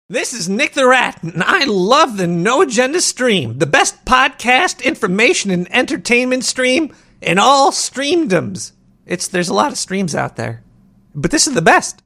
This is Nick the Rat, and I love the No Agenda stream, the best podcast, information, and entertainment stream in all streamdoms. There's a lot of streams out there, but this is the best.